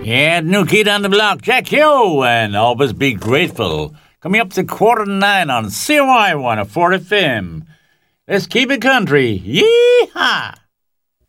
Yeah, new kid on the block, Jack Yo, and always be grateful. Coming up to 8:45 on CY 104 FM. Let's keep it country. Yee-haw!